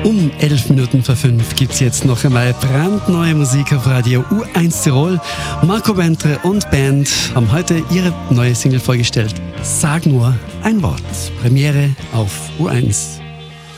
Um 11 Minuten vor 5 gibt es jetzt noch einmal brandneue Musik auf Radio U1 Tirol. Marco Bentre und Band haben heute ihre neue Single vorgestellt. Sag nur ein Wort. Premiere auf U1.